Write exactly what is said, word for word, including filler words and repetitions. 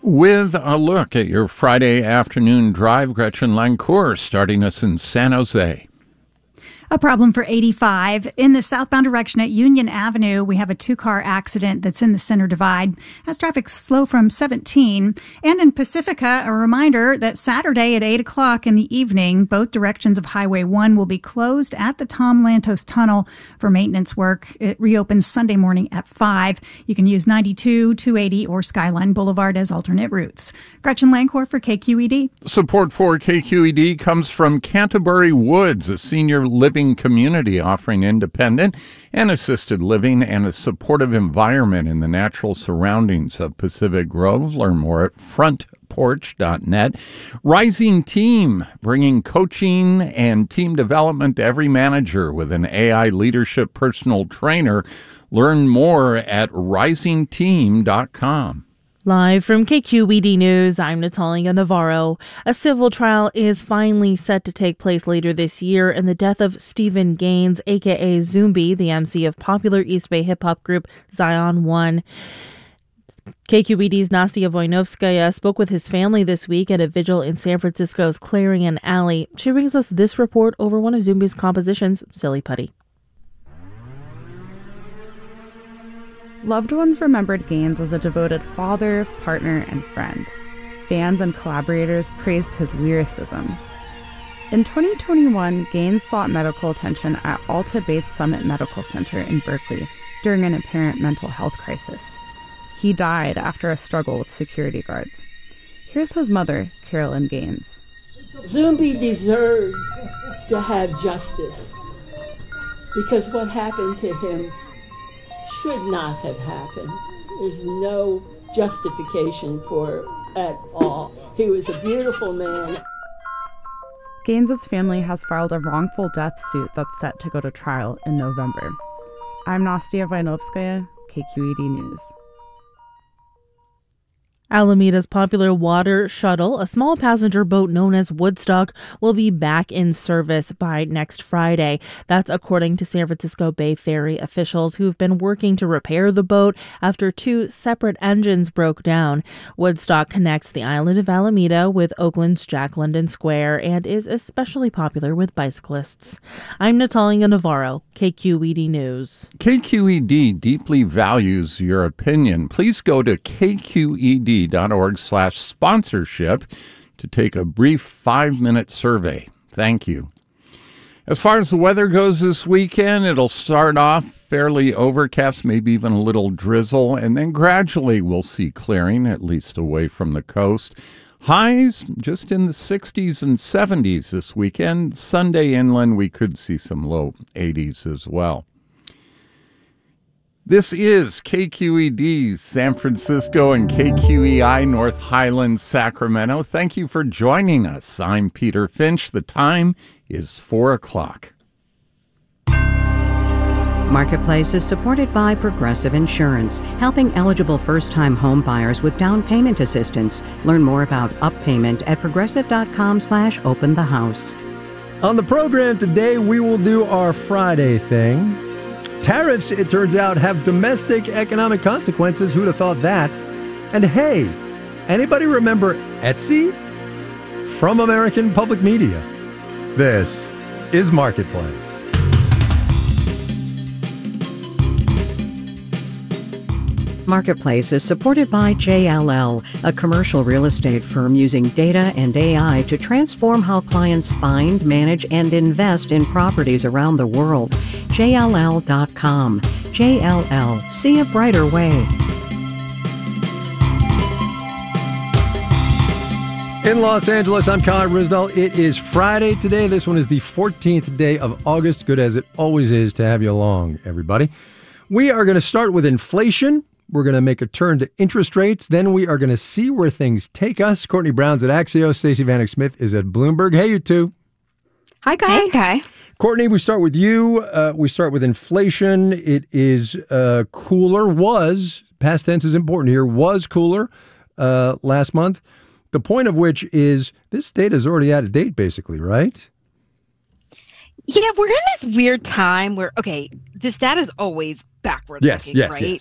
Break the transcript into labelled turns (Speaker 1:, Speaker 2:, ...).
Speaker 1: With a look at your Friday afternoon drive, Gretchen Lancourt starting us in San Jose.
Speaker 2: A problem for eighty-five. In the southbound direction at Union Avenue, we have a two-car accident that's in the center divide. Has traffic slow from seventeen. And in Pacifica, a reminder that Saturday at eight o'clock in the evening, both directions of Highway one will be closed at the Tom Lantos Tunnel for maintenance work. It reopens Sunday morning at five. You can use ninety-two, two eighty, or Skyline Boulevard as alternate routes. Gretchen Lancourt for K Q E D.
Speaker 1: Support for K Q E D comes from Canterbury Woods, a senior living community offering independent and assisted living and a supportive environment in the natural surroundings of Pacific Grove. Learn more at front porch dot net. Rising Team, bringing coaching and team development to every manager with an A I leadership personal trainer. Learn more at rising team dot com.
Speaker 3: Live from K Q E D News, I'm Natalia Navarro. A civil trial is finally set to take place later this year in the death of Stephen Gaines, a k a. Zumbi, the M C of popular East Bay hip-hop group Zion One. K Q E D's Nastia Voinovskaya spoke with his family this week at a vigil in San Francisco's Clarion Alley. She brings us this report over one of Zumbi's compositions, Silly Putty.
Speaker 4: Loved ones remembered Gaines as a devoted father, partner, and friend. Fans and collaborators praised his lyricism. In twenty twenty-one, Gaines sought medical attention at Alta Bates Summit Medical Center in Berkeley during an apparent mental health crisis. He died after a struggle with security guards. Here's his mother, Carolyn Gaines.
Speaker 5: Zumbi deserved to have justice because what happened to him should not have happened. There's no justification for it at all. He was a beautiful man.
Speaker 4: Gaines's family has filed a wrongful death suit that's set to go to trial in November. I'm Nastia Voinovskaya, K Q E D News.
Speaker 3: Alameda's popular water shuttle, a small passenger boat known as Woodstock, will be back in service by next Friday. That's according to San Francisco Bay Ferry officials who've been working to repair the boat after two separate engines broke down. Woodstock connects the island of Alameda with Oakland's Jack London Square and is especially popular with bicyclists. I'm Natalia Navarro, K Q E D News.
Speaker 1: K Q E D deeply values your opinion. Please go to K Q E D dot org slash sponsorship to take a brief five-minute survey. Thank you. As far as the weather goes this weekend, it'll start off fairly overcast, maybe even a little drizzle, and then gradually we'll see clearing, at least away from the coast. Highs just in the sixties and seventies this weekend. Sunday inland, we could see some low eighties as well. This is K Q E D San Francisco and K Q E I North Highlands, Sacramento. Thank you for joining us. I'm Peter Finch. The time is four o'clock.
Speaker 6: Marketplace is supported by Progressive Insurance, helping eligible first-time home buyers with down payment assistance. Learn more about UpPayment at progressive.com slash open the house.
Speaker 7: On the program today, we will do our Friday thing. Tariffs, it turns out, have domestic economic consequences. Who'd have thought that? And hey, anybody remember Etsy? From American Public Media. This is Marketplace.
Speaker 6: Marketplace is supported by J L L, a commercial real estate firm using data and A I to transform how clients find, manage, and invest in properties around the world. J L L dot com. J L L. See a brighter way.
Speaker 7: In Los Angeles, I'm Conrad Risdell. It is Friday today. This one is the fourteenth day of August. Good as it always is to have you along, everybody. We are going to start with inflation. We're going to make a turn to interest rates. Then we are going to see where things take us. Courtney Brown's at Axios. Stacey Vanek Smith is at Bloomberg. Hey, you two.
Speaker 8: Hi, Guy. Hey, Guy.
Speaker 7: Courtney, we start with you. Uh, we start with inflation. It is uh, cooler, was, past tense is important here, was cooler uh, last month. The point of which is this data is already out of date, basically, right?
Speaker 8: Yeah, we're in this weird time where, okay, this data is always backward
Speaker 7: yes,
Speaker 8: looking,
Speaker 7: yes,
Speaker 8: right?
Speaker 7: Yes.